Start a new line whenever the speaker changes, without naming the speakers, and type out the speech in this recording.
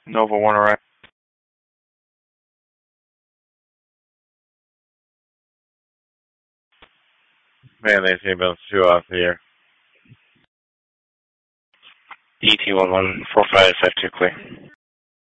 Nova Warner right. Man, they say about 2 off the air.
DT114552 clear.